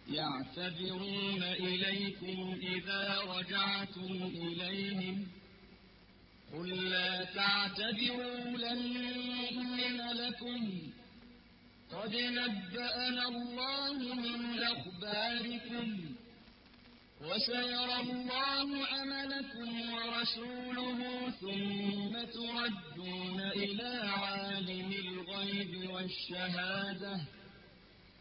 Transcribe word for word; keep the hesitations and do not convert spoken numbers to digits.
يعتذرون إليكم إذا رجعتم إليهم قل لا تعتذروا لن نؤمن لكم قد نبأنا الله من أخباركم وسيرى الله عملكم ورسوله ثم تردون إلى عالم الغيب والشهادة